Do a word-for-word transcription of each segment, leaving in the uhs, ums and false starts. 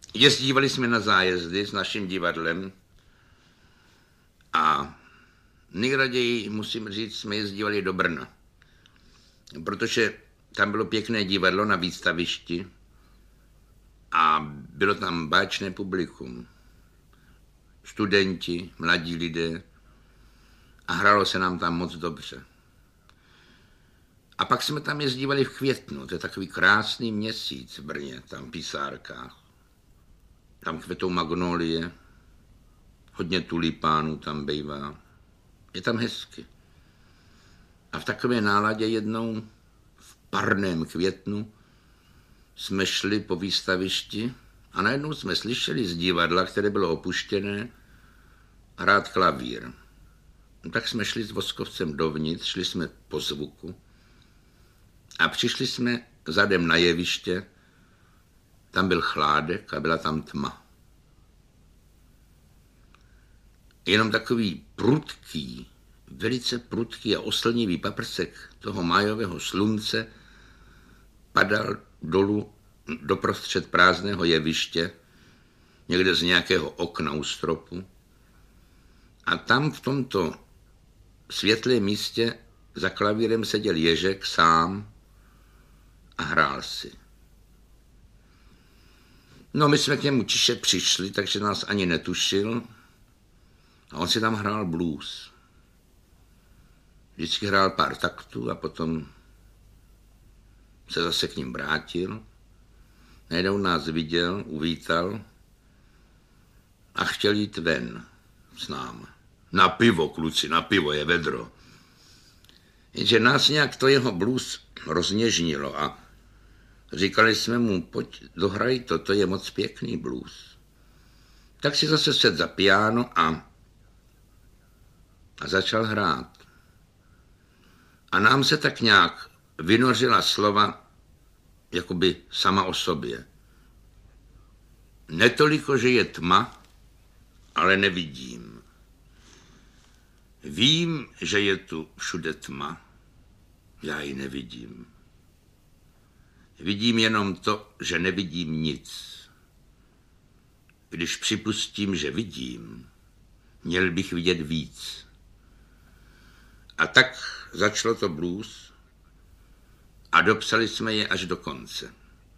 Jezdívali jsme na zájezdy s naším divadlem a nejraději, musím říct, jsme jezdívali do Brna, protože tam bylo pěkné divadlo na výstavišti a bylo tam báječné publikum. Studenti, mladí lidé a hrálo se nám tam moc dobře. A pak jsme tam jezdívali v květnu, to je takový krásný měsíc v Brně, tam v Pisárkách. Tam kvetou magnolie, hodně tulipánů tam bejvá. Je tam hezky. A v takové náladě jednou v parném květnu jsme šli po výstavišti a najednou jsme slyšeli z divadla, které bylo opuštěné, hrát klavír. Tak jsme šli s Voskovcem dovnitř, šli jsme po zvuku a přišli jsme zadem na jeviště. Tam byl chládek a byla tam tma. Jenom takový prudký, velice prudký a oslnivý paprsek toho májového slunce padal dolů doprostřed prázdného jeviště, někde z nějakého okna u stropu. A tam v tomto světlém místě za klavírem seděl Ježek sám a hrál si. No, my jsme k němu tiše přišli, takže nás ani netušil. A on si tam hrál blues. Vždycky hrál pár taktů a potom se zase k ním vrátil. Najednou nás viděl, uvítal a chtěl jít ven s námi. Na pivo, kluci, na pivo, je vedro. Jenže nás nějak to jeho blues rozněžnilo a říkali jsme mu, pojď, dohraj to, to je moc pěkný blues. Tak si zase sedl za piano a, a začal hrát. A nám se tak nějak vynořila slova jakoby sama o sobě. Netoliko, že je tma, ale nevidím. Vím, že je tu všude tma, já ji nevidím. Vidím jenom to, že nevidím nic. Když připustím, že vidím, měl bych vidět víc. A tak začalo to blues a dopsali jsme je až do konce.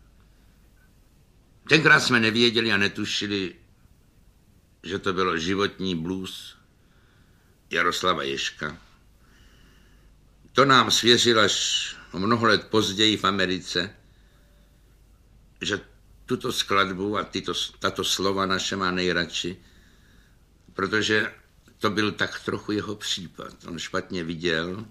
Tenkrát jsme nevěděli a netušili, že to bylo životní blues Jaroslava Ježka. To nám svěřil až o mnoho let později v Americe, že tuto skladbu a tyto, tato slova naše má nejradši, protože to byl tak trochu jeho případ. On špatně viděl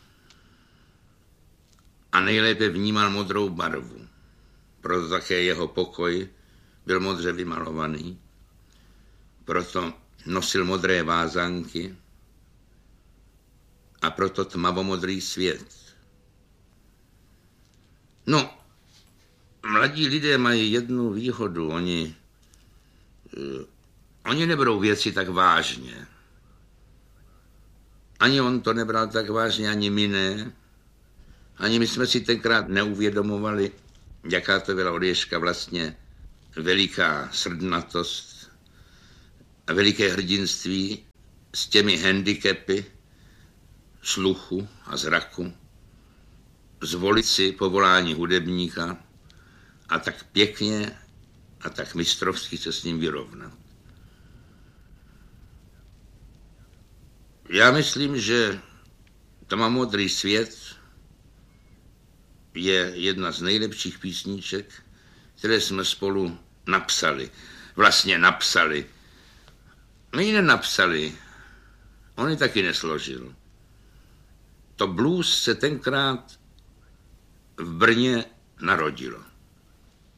a nejlépe vnímal modrou barvu. Proto také jeho pokoj byl modře vymalovaný. Proto nosil modré vázanky a proto tmavomodrý svět. No, mladí lidé mají jednu výhodu. Oni, uh, oni neberou věci tak vážně. Ani on to nebral tak vážně, ani my ne. Ani my jsme si tenkrát neuvědomovali, jaká to byla od Ježka vlastně veliká srdnatost a veliké hrdinství s těmi handicapy sluchu a zraku, zvolit si povolání hudebníka a tak pěkně a tak mistrovsky se s ním vyrovnat. Já myslím, že Tmavomodrý svět je jedna z nejlepších písniček, které jsme spolu napsali. Vlastně napsali. My ji nenapsali. On ji taky nesložil. To blues se tenkrát v Brně narodilo.